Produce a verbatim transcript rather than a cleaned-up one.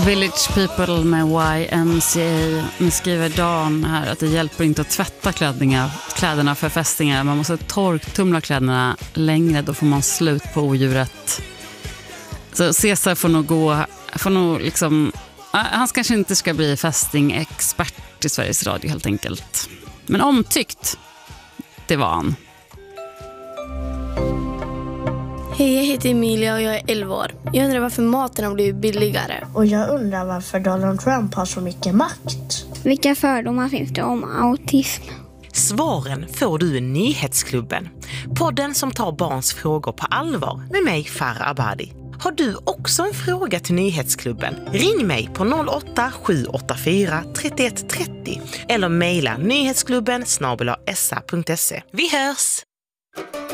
Village People med Y M C A. Nu skriver Dan här att det hjälper inte att tvätta klädningar, kläderna för fästingar. Man måste torktumla kläderna längre, då får man slut på odjuret. Så Cesar får nog gå, får nog liksom, han kanske inte ska bli fästingexpert i Sveriges Radio helt enkelt. Men omtyckt, det var han. Hej, jag heter Emilia och jag är elva år. Jag undrar varför maten har blivit billigare. Och jag undrar varför Donald Trump har så mycket makt. Vilka fördomar finns det om autism? Svaren får du i Nyhetsklubben. Podden som tar barns frågor på allvar med mig, Farah Abadi. Har du också en fråga till Nyhetsklubben? Ring mig på noll åtta sju åtta fyra tre ett tre noll eller mejla nyhetsklubben snabel-a s a punkt se. Vi hörs!